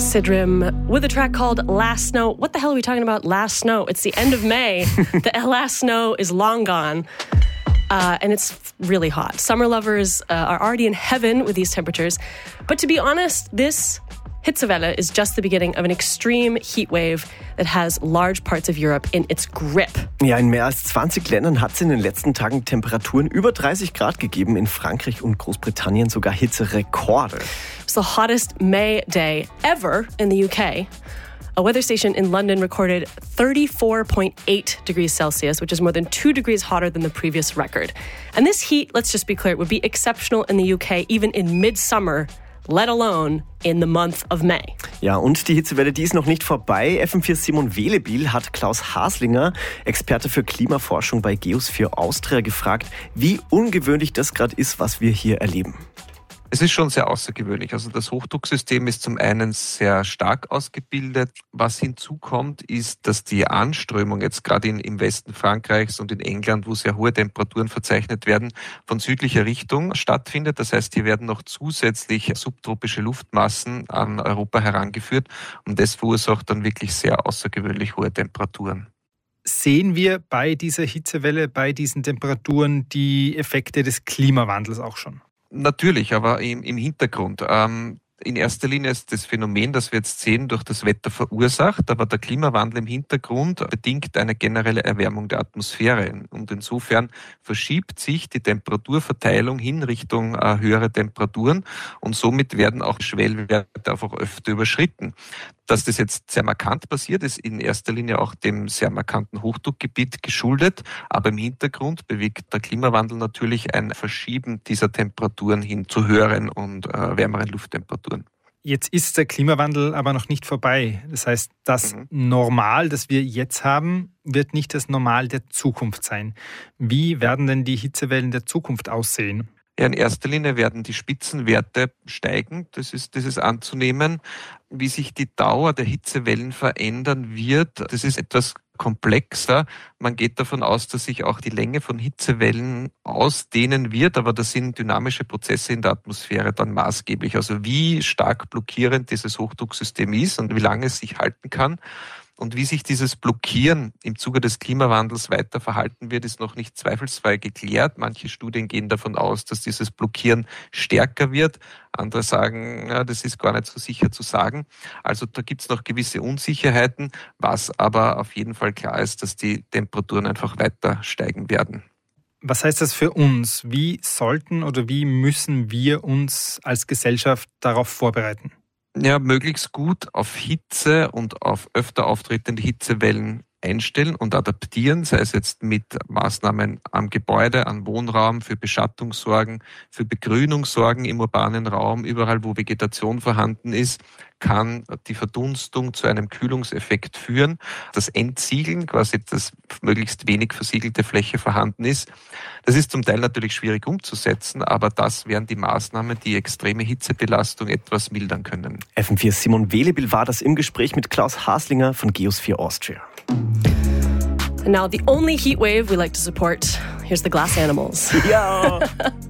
Sidrim with a track called Last Snow. What the hell are we talking about? Last snow. It's the end of May. The last snow is long gone. And it's really hot. Summer lovers are already in heaven with these temperatures. But to be honest, this Hitzewelle is just the beginning of an extreme heat wave that has large parts of Europe in its grip. Ja, in mehr als 20 Ländern hat es in den letzten Tagen Temperaturen über 30 Grad gegeben. In Frankreich und Großbritannien sogar Hitzerekorde. It's the hottest May day ever in the UK. A weather station in London recorded 34.8 degrees Celsius, which is more than 2 degrees hotter than the previous record. And this heat, let's just be clear, would be exceptional in the UK even in midsummer, let alone in the month of May. Ja, und die Hitzewelle, die ist noch nicht vorbei. FM4 Simon Welebiel hat Klaus Haslinger, Experte für Klimaforschung bei Geosphere Austria, gefragt, wie ungewöhnlich das gerade ist, was wir hier erleben. Es ist schon sehr außergewöhnlich. Also das Hochdrucksystem ist zum einen sehr stark ausgebildet. Was hinzukommt, ist, dass die Anströmung jetzt gerade im Westen Frankreichs und in England, wo sehr hohe Temperaturen verzeichnet werden, von südlicher Richtung stattfindet. Das heißt, hier werden noch zusätzlich subtropische Luftmassen an Europa herangeführt und das verursacht dann wirklich sehr außergewöhnlich hohe Temperaturen. Sehen wir bei dieser Hitzewelle, bei diesen Temperaturen die Effekte des Klimawandels auch schon? Natürlich, aber im Hintergrund. In erster Linie ist das Phänomen, das wir jetzt sehen, durch das Wetter verursacht, aber der Klimawandel im Hintergrund bedingt eine generelle Erwärmung der Atmosphäre. Und insofern verschiebt sich die Temperaturverteilung hin Richtung höhere Temperaturen und somit werden auch Schwellwerte einfach öfter überschritten. Dass das jetzt sehr markant passiert, ist in erster Linie auch dem sehr markanten Hochdruckgebiet geschuldet, aber im Hintergrund bewegt der Klimawandel natürlich ein Verschieben dieser Temperaturen hin zu höheren und wärmeren Lufttemperaturen. Jetzt ist der Klimawandel aber noch nicht vorbei. Das heißt, das Normal, das wir jetzt haben, wird nicht das Normal der Zukunft sein. Wie werden denn die Hitzewellen der Zukunft aussehen? Ja, in erster Linie werden die Spitzenwerte steigen, das ist anzunehmen. Wie sich die Dauer der Hitzewellen verändern wird, das ist etwas komplexer. Man geht davon aus, dass sich auch die Länge von Hitzewellen ausdehnen wird, aber das sind dynamische Prozesse in der Atmosphäre dann maßgeblich. Also wie stark blockierend dieses Hochdrucksystem ist und wie lange es sich halten kann. Und wie sich dieses Blockieren im Zuge des Klimawandels weiter verhalten wird, ist noch nicht zweifelsfrei geklärt. Manche Studien gehen davon aus, dass dieses Blockieren stärker wird. Andere sagen, ja, das ist gar nicht so sicher zu sagen. Also da gibt es noch gewisse Unsicherheiten, was aber auf jeden Fall klar ist, dass die Temperaturen einfach weiter steigen werden. Was heißt das für uns? Wie sollten oder wie müssen wir uns als Gesellschaft darauf vorbereiten? Ja, möglichst gut auf Hitze und auf öfter auftretende Hitzewellen einstellen und adaptieren, sei es jetzt mit Maßnahmen am Gebäude, am Wohnraum, für Beschattung sorgen, für Begrünung sorgen im urbanen Raum, überall wo Vegetation vorhanden ist, kann die Verdunstung zu einem Kühlungseffekt führen. Das Entsiegeln, quasi dass möglichst wenig versiegelte Fläche vorhanden ist, das ist zum Teil natürlich schwierig umzusetzen, aber das wären die Maßnahmen, die extreme Hitzebelastung etwas mildern können. FM4 Simon Welebiel war das im Gespräch mit Klaus Haslinger von Geosphere Austria. And now the only heat wave we like to support, here's the Glass Animals. Ja.